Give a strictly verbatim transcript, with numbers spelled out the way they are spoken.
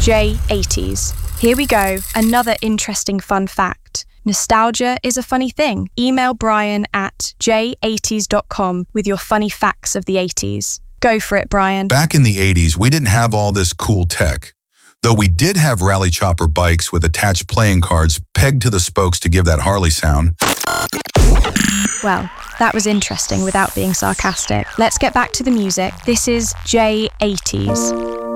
J eighties. Here we go, another interesting fun fact. Nostalgia is a funny thing. Email Brian at j eighties dot com with your funny facts of the eighties. Go for it, Brian. Back in the eighties, we didn't have all this cool tech. Though we did have rally chopper bikes with attached playing cards pegged to the spokes to give that Harley sound. Well, that was interesting without being sarcastic. Let's get back to the music. This is J eighties.